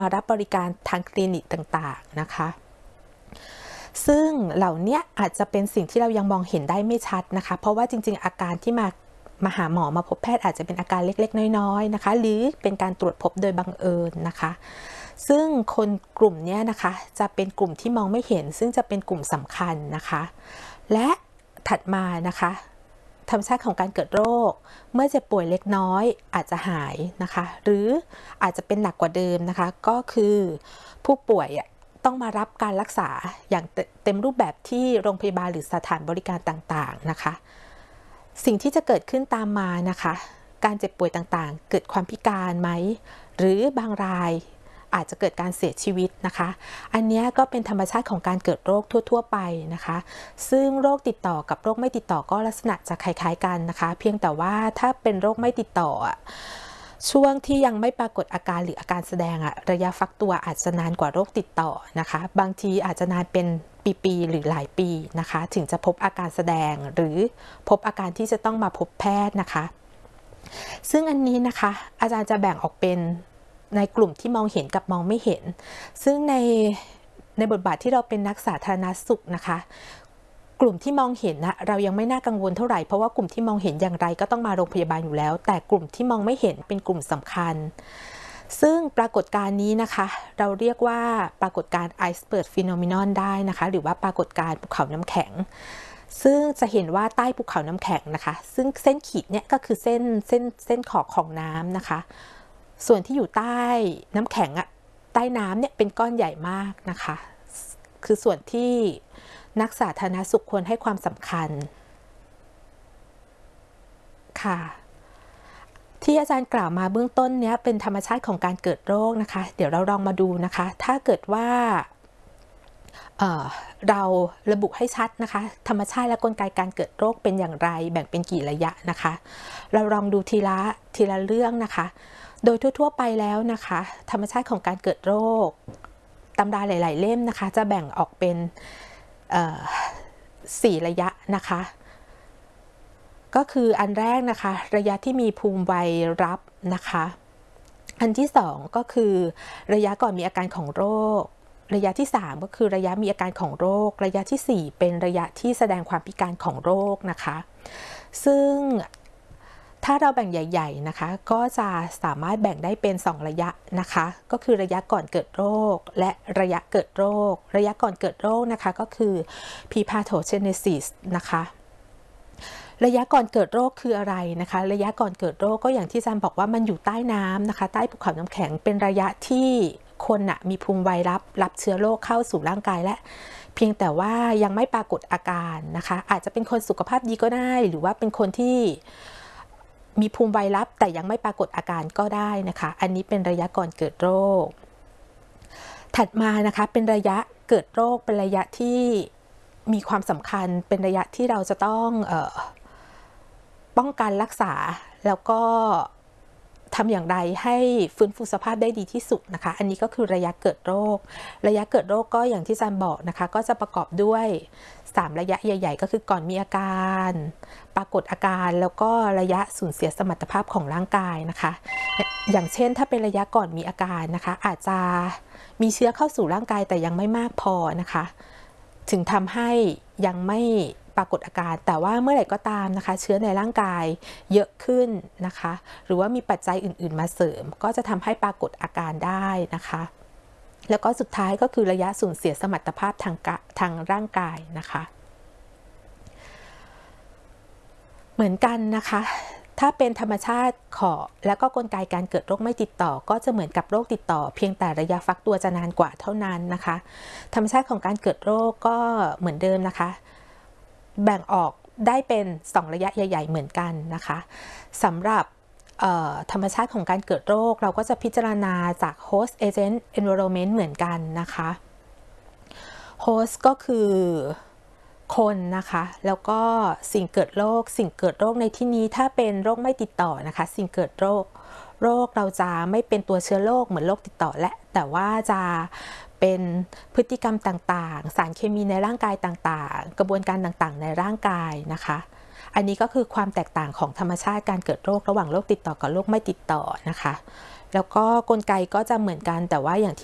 มารับบริการทางคลินิกต่างๆนะคะซึ่งเหล่านี้อาจจะเป็นสิ่งที่เรายังมองเห็นได้ไม่ชัดนะคะเพราะว่าจริงๆอาการที่มาหาหมอมาพบแพทย์อาจจะเป็นอาการเล็กๆน้อยๆนะคะหรือเป็นการตรวจพบโดยบังเอิญนะคะซึ่งคนกลุ่มนี้นะคะจะเป็นกลุ่มที่มองไม่เห็นซึ่งจะเป็นกลุ่มสำคัญนะคะและถัดมานะคะธรรมชาติของการเกิดโรคเมื่อเจ็บป่วยเล็กน้อยอาจจะหายนะคะหรืออาจจะเป็นหนักกว่าเดิมนะคะก็คือผู้ป่วยต้องมารับการรักษาอย่างเต็มรูปแบบที่โรงพยาบาลหรือสถานบริการต่างๆนะคะสิ่งที่จะเกิดขึ้นตามมานะคะการเจ็บป่วยต่างๆเกิดความพิการไหมหรือบางรายอาจจะเกิดการเสียชีวิตนะคะอันนี้ก็เป็นธรรมชาติของการเกิดโรคทั่วๆไปนะคะซึ่งโรคติดต่อกับโรคไม่ติดต่อก็ลักษณะจะคล้ายๆกันนะคะเพียงแต่ว่าถ้าเป็นโรคไม่ติดต่อช่วงที่ยังไม่ปรากฏอาการหรืออาการแสดงระยะฟักตัวอาจจะนานกว่าโรคติดต่อนะคะบางทีอาจจะนานเป็นปีๆหรือหลายปีนะคะถึงจะพบอาการแสดงหรือพบอาการที่จะต้องมาพบแพทย์นะคะซึ่งอันนี้นะคะอาจารย์จะแบ่งออกเป็นในกลุ่มที่มองเห็นกับมองไม่เห็นซึ่งในบทบาทที่เราเป็นนักสาธารณสุขนะคะกลุ่มที่มองเห็นนะเรายังไม่น่ากังวลเท่าไหร่เพราะว่ากลุ่มที่มองเห็นอย่างไรก็ต้องมาโรงพยาบาลอยู่แล้วแต่กลุ่มที่มองไม่เห็นเป็นกลุ่มสำคัญซึ่งปรากฏการณ์นี้นะคะเราเรียกว่าปรากฏการณ์ไอซ์เบิร์กฟีโนเมนอนได้นะคะหรือว่าปรากฏการณ์ภูเขาน้ำแข็งซึ่งจะเห็นว่าใต้ภูเขาน้ำแข็งนะคะซึ่งเส้นขีดเนี่ยก็คือเส้นขอบของน้ำนะคะส่วนที่อยู่ใต้น้ำแข็งใต้น้ำเนี่ยเป็นก้อนใหญ่มากนะคะคือส่วนที่นักสาธารณสุขควรให้ความสำคัญค่ะที่อาจารย์กล่าวมาเบื้องต้นเนี้ยเป็นธรรมชาติของการเกิดโรคนะคะเดี๋ยวเราลองมาดูนะคะถ้าเกิดว่าเราระบุให้ชัดนะคะธรรมชาติและกลไกการเกิดโรคเป็นอย่างไรแบ่งเป็นกี่ระยะนะคะเราลองดูทีละเรื่องนะคะโดยทั่วๆไปแล้วนะคะธรรมชาติของการเกิดโรคตำราหลายๆเล่มนะคะจะแบ่งออกเป็น4 ระยะนะคะก็คืออันแรกนะคะระยะที่มีภูมิไวรับนะคะอันที่2ก็คือระยะก่อนมีอาการของโรคระยะที่3ก็คือระยะมีอาการของโรคระยะที่4เป็นระยะที่แสดงความพิการของโรคนะคะซึ่งถ้าเราแบ่งใหญ่ๆนะคะก็จะสามารถแบ่งได้เป็น2ระยะนะคะก็คือระยะก่อนเกิดโรคและระยะเกิดโรคระยะก่อนเกิดโรคนะคะก็คือ pre-pathogenesis นะคะระยะก่อนเกิดโรคคืออะไรนะคะระยะก่อนเกิดโรคก็อย่างที่อาจารย์บอกว่ามันอยู่ใต้น้ำนะคะใต้ภูเขาน้ำแข็งเป็นระยะที่คนมีภูมิไวรับเชื้อโรคเข้าสู่ร่างกายและเพียงแต่ว่ายังไม่ปรากฏอาการนะคะอาจจะเป็นคนสุขภาพดีก็ได้หรือว่าเป็นคนที่มีภูมิไวรับแต่ยังไม่ปรากฏอาการก็ได้นะคะอันนี้เป็นระยะก่อนเกิดโรคถัดมานะคะเป็นระยะเกิดโรคเป็นระยะที่มีความสำคัญเป็นระยะที่เราจะต้องป้องกันรักษาแล้วก็ทำอย่างไรให้ฟื้นฟูสภาพได้ดีที่สุดนะคะอันนี้ก็คือระยะเกิดโรคระยะเกิดโรคก็อย่างที่อาจารย์บอกนะคะก็จะประกอบด้วย3ระยะใหญ่ๆก็คือก่อนมีอาการปรากฏอาการแล้วก็ระยะสูญเสียสมรรถภาพของร่างกายนะคะอย่างเช่นถ้าเป็นระยะก่อนมีอาการนะคะอาจจะมีเชื้อเข้าสู่ร่างกายแต่ยังไม่มากพอนะคะถึงทำให้ยังไม่ปรากฏอาการแต่ว่าเมื่อไหร่ก็ตามนะคะเชื้อในร่างกายเยอะขึ้นนะคะหรือว่ามีปัจจัยอื่นๆมาเสริมก็จะทำให้ปรากฏอาการได้นะคะแล้วก็สุดท้ายก็คือระยะสูญเสียสมรรถภาพทางร่างกายนะคะเหมือนกันนะคะถ้าเป็นธรรมชาติแล้วก็กลไกการเกิดโรคไม่ติดต่อก็จะเหมือนกับโรคติดต่อเพียงแต่ระยะฟักตัวจะนานกว่าเท่านั้นนะคะธรรมชาติของการเกิดโรคก็เหมือนเดิมนะคะแบ่งออกได้เป็น2ระยะใหญ่ๆเหมือนกันนะคะสำหรับธรรมชาติของการเกิดโรคเราก็จะพิจารณาจาก host agent environment เหมือนกันนะคะ host ก็คือคนนะคะแล้วก็สิ่งเกิดโรคในที่นี้ถ้าเป็นโรคไม่ติดต่อนะคะสิ่งเกิดโรคเราจะไม่เป็นตัวเชื้อโรคเหมือนโรคติดต่อแต่ว่าจะเป็นพฤติกรรมต่างๆสารเคมีในร่างกายต่างๆกระบวนการต่างๆในร่างกายนะคะอันนี้ก็คือความแตกต่างของธรรมชาติการเกิดโรคระหว่างโรคติดต่อกับโรคไม่ติดต่อนะคะแล้วก็กลไกก็จะเหมือนกันแต่ว่าอย่าง